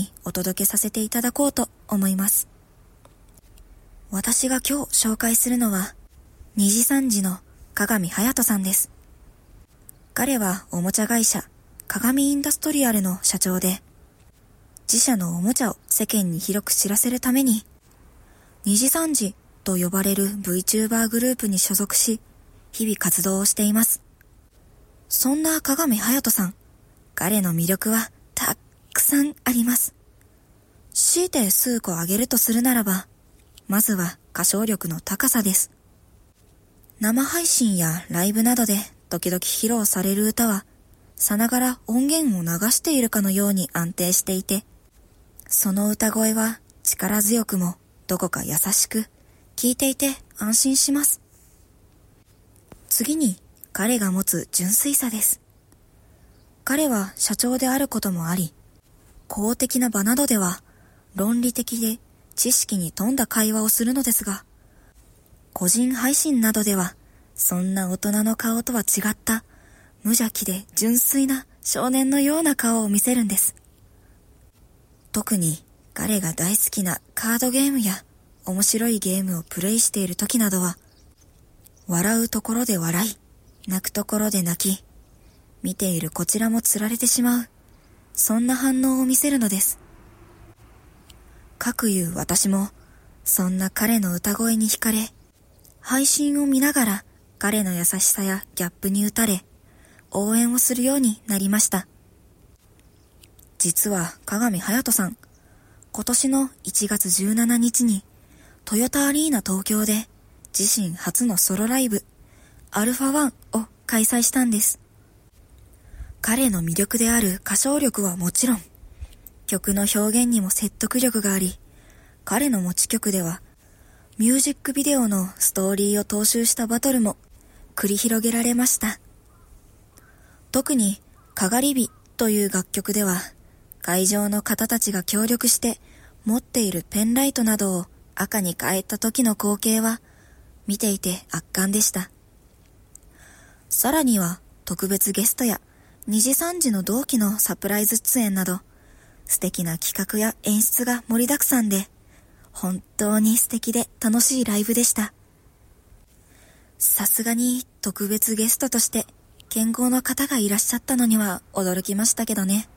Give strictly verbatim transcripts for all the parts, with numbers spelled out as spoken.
にお届けさせていただこうと思います。私が今日紹介するのは、にじさんじの鏡隼人さんです。彼はおもちゃ会社、鏡インダストリアルの社長で、自社のおもちゃを世間に広く知らせるために、にじさんじと呼ばれる VTuber グループに所属し、日々活動をしています。そんな鏡隼人さん、彼の魅力はたくさんあります。強いて数個挙げるとするならば、まずは歌唱力の高さです。生配信やライブなどで時々披露される歌は、さながら音源を流しているかのように安定していて、その歌声は力強くもどこか優しく、聴いていて安心します。次に彼が持つ純粋さです。彼は社長であることもあり、公的な場などでは論理的で知識に富んだ会話をするのですが、個人配信などではそんな大人の顔とは違った無邪気で純粋な少年のような顔を見せるんです。特に彼が大好きなカードゲームや面白いゲームをプレイしている時などは、笑うところで笑い、泣くところで泣き、見ているこちらもつられてしまう、そんな反応を見せるのです。かくいう私も、そんな彼の歌声に惹かれ、配信を見ながら彼の優しさやギャップに打たれ、応援をするようになりました。実は鏡隼人さん、今年のいちがつじゅうしちにちにトヨタアリーナ東京で自身初のソロライブアルファワンを開催したんです。彼の魅力である歌唱力はもちろん、曲の表現にも説得力があり、彼の持ち曲ではミュージックビデオのストーリーを踏襲したバトルも繰り広げられました。特にかがり火という楽曲では、会場の方たちが協力して持っているペンライトなどを赤に変えた時の光景は見ていて圧巻でした。さらには特別ゲストやにじさんじの同期のサプライズ出演など、素敵な企画や演出が盛りだくさんで、本当に素敵で楽しいライブでした。さすがに特別ゲストとして健康の方がいらっしゃったのには驚きましたけどね。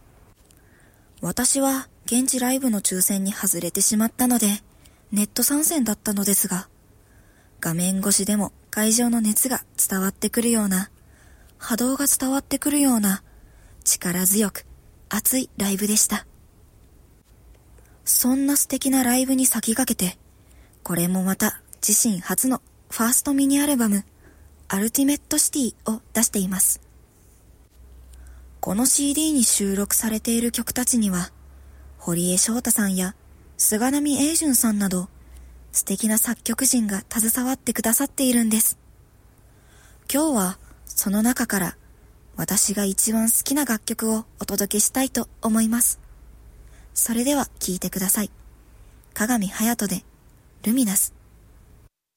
私は現地ライブの抽選に外れてしまったので、ネット参戦だったのですが、画面越しでも会場の熱が伝わってくるような、波動が伝わってくるような、力強く熱いライブでした。そんな素敵なライブに先駆けて、これもまた自身初のファーストミニアルバム、アルティメットシティを出しています。この シーディー に収録されている曲たちには、堀江翔太さんや菅波英順さんなど、素敵な作曲人が携わってくださっているんです。今日はその中から私が一番好きな楽曲をお届けしたいと思います。それでは聴いてください。鏡隼人でルミナス。